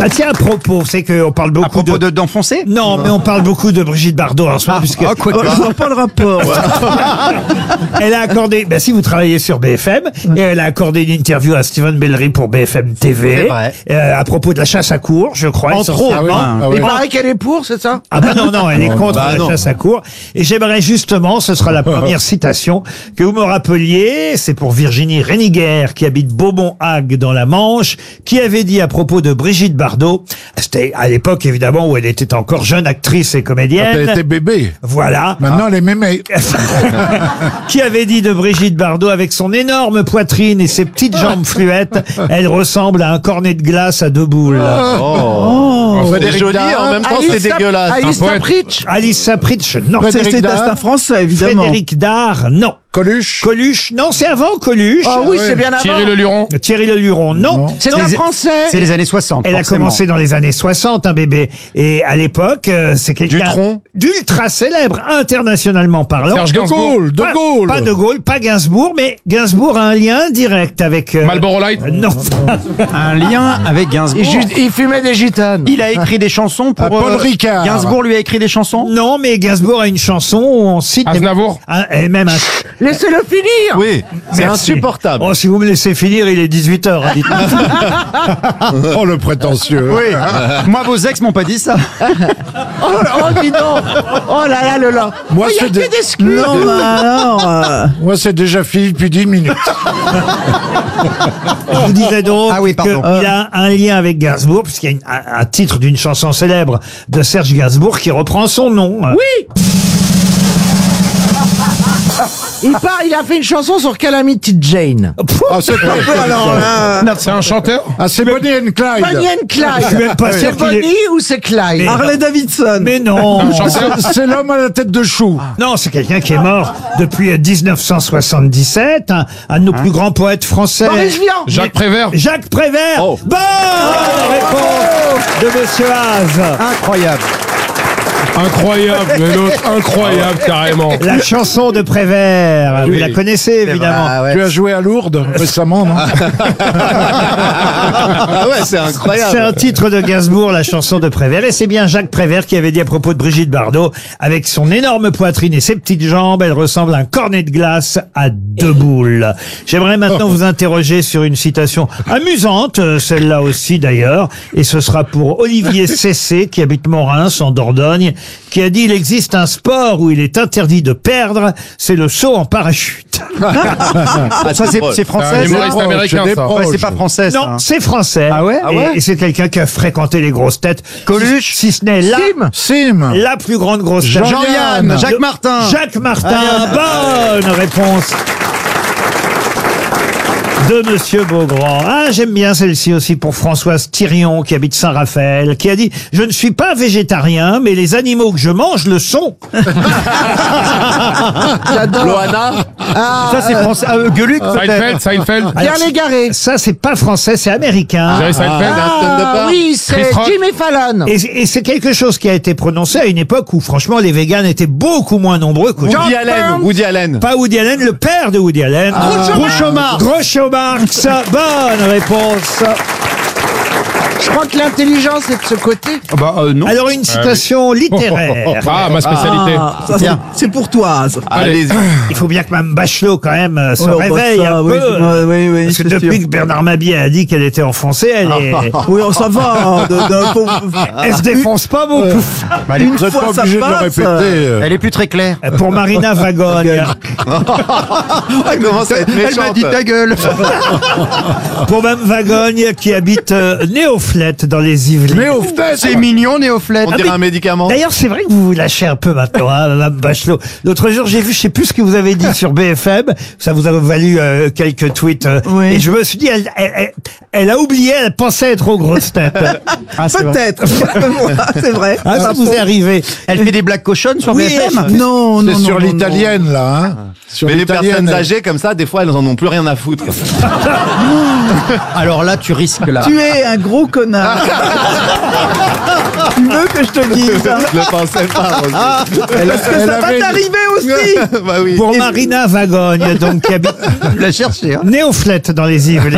Ah tiens, à propos, c'est qu'on parle beaucoup À propos d'enfoncer. Non, mais on parle beaucoup de Brigitte Bardot en ce moment, puisque Je vois pas le rapport. elle a accordé, si vous travaillez sur BFM, et elle a accordé une interview à Steven Bellery pour BFM TV, C'est vrai. à propos de la chasse à courre, je crois. Entre autres. essentiellement. Il paraît qu'elle est pour, c'est ça? Ah bah non, elle est contre la chasse à courre. Et j'aimerais justement, ce sera la première citation, que vous me rappeliez, c'est pour Virginie Réniger, qui habite Beaumont-Hague dans la Manche, qui avait dit à propos de Brigitte Bardot, c'était à l'époque évidemment où elle était encore jeune actrice et comédienne. Elle était bébé. Voilà. Maintenant, elle est mémé. Qui avait dit de Brigitte Bardot, avec son énorme poitrine et ses petites jambes fluettes, elle ressemble à un cornet de glace à deux boules. C'est joli, en même temps, c'est dégueulasse. Alice Sapritch. Alice Sapritch, non. Frédéric Dard. C'est un français, évidemment. Frédéric Dard, non. Coluche. Coluche, non, c'est avant Coluche. Ah oui, c'est bien avant. Thierry Le Luron. Thierry Le Luron, non. C'est un français. C'est les années 60. Elle a forcément. commencé dans les années 60, un bébé. Et à l'époque, c'est quelqu'un Dutronc. d'ultra célèbre, internationalement parlant. Serge De Gainsbourg. Gaulle. De Pas- Gaulle. Pas de Gaulle, pas Gainsbourg, mais Gainsbourg a un lien direct avec... Marlboro Light. Non. Un lien avec Gainsbourg. Il fumait des gitanes. Il a écrit des chansons pour... Paul Ricard. Gainsbourg lui a écrit des chansons. Non, mais Gainsbourg a une chanson où on cite... Aznavour. Et même un... Laissez-le finir. Oui, c'est Merci. insupportable. Oh, si vous me laissez finir, il est 18h. Oh, le prétentieux. Oui. Moi, vos ex m'ont pas dit ça. Oh, dis donc. Oh là là là. Moi, Il y a c'est que des- des exclus. Non, mais alors, Moi, c'est déjà fini depuis 10 minutes. Je vous disais donc Ah oui, pardon. qu'il a un lien avec Gainsbourg, puisqu'il y a un titre d'une chanson célèbre de Serge Gainsbourg qui reprend son nom. Oui. Il a fait une chanson sur Calamity Jane. Ah, c'est pas Alors là, C'est un chanteur. Ah, c'est Bonnie and Clyde. Bonnie and Clyde. Je suis même pas sûr C'est qu'il est... Bonnie ou c'est Clyde? Harley Davidson. Mais non, C'est l'homme à la tête de chou. non, c'est quelqu'un qui est mort depuis 1977, un de nos plus grands poètes français. Boris Vian. Jacques Prévert. Jacques Prévert. Oh. Bonne réponse de Monsieur Haas. Incroyable. Incroyable, mais l'autre, incroyable, carrément. La chanson de Prévert, vous la connaissez évidemment. Ah ouais. Tu as joué à Lourdes récemment, non? Ah ouais, c'est C'est incroyable. un titre de Gainsbourg, la chanson de Prévert. Et c'est bien Jacques Prévert qui avait dit à propos de Brigitte Bardot, avec son énorme poitrine et ses petites jambes, elle ressemble à un cornet de glace à deux boules. J'aimerais maintenant vous interroger sur une citation amusante, celle-là aussi d'ailleurs, et ce sera pour Olivier Cessé, qui habite Morins, en Dordogne, qui a dit « Il existe un sport où il est interdit de perdre, c'est le saut en parachute. Ah, ça, c'est français. C'est un ça humoriste proche, américain, c'est ça. des Ouais, c'est pas français, » ça. Non, c'est français. Ah ouais Ah ouais Et c'est quelqu'un qui a fréquenté les grosses têtes. Coluche. Si ce n'est Sim. la plus grande grosse tête. Jean-Yann, Jacques Martin. Jacques Martin, bonne réponse de Monsieur Beaugrand. Ah, j'aime bien celle-ci aussi pour Françoise Thirion, qui habite Saint-Raphaël, qui a dit « Je ne suis pas végétarien, mais les animaux que je mange le sont. Loana. Ça, c'est français. Gueuluc, peut-être. Seinfeld. » Pierre Légaré. Ça, c'est pas français, c'est américain. Jerry Seinfeld. Ah oui, c'est Chris Rock. Jimmy Fallon. Et c'est quelque chose qui a été prononcé à une époque où, franchement, les véganes étaient beaucoup moins nombreux qu'aujourd'hui. Woody Allen. Woody Allen. Pas Woody Allen, le père de Woody Allen. Groucho Marx. Groucho Marx. Bonne réponse. Je crois que l'intelligence est de ce côté. Non. Alors, une citation littéraire. Ah, ma spécialité. Ça, c'est pour toi. Ça. Allez-y. Il faut bien que Mme Bachelot, quand même, se Ouais, réveille bah, ça, un oui, peu. oui, Parce que c'est depuis sûr. que Bernard Mabie a dit qu'elle était enfoncée, elle Oui, ça va. elle se défonce pas beaucoup. Une Vous n'êtes fois, pas ça obligé de le passe. répéter. Elle est plus très claire. Pour Marina Vagogne. Elle commence à être Elle m'a dit méchante. ta gueule. Pour Mme Vagogne, qui habite Néoflette dans les Yvelines. C'est mignon, Néoflette. On dirait un médicament. D'ailleurs, c'est vrai que vous vous lâchez un peu maintenant, hein, Mme Bachelot. L'autre jour, j'ai vu, je sais plus ce que vous avez dit sur BFM. Ça vous a valu quelques tweets. Oui. Et je me suis dit, elle a oublié, elle pensait être aux grosses têtes. Ah, c'est vrai. Peut-être. C'est vrai. Ah, ça vous est arrivé. Elle fait des blagues cochonnes sur Oui, BFM. Non, non, C'est non. sur non, l'italienne, là. Hein. Sur Mais les l'italienne. personnes âgées comme ça, des fois, elles en ont plus rien à foutre. Alors là, tu risques là. non. Tu es un gros connard. Tu veux que je te dise ça? Je le pensais pas. Parce que ça va t'arriver aussi. Bah oui. Pour Marina Vagogne, donc, qui habite Tu l'as cherché, hein. Néoflette dans les Yvelines.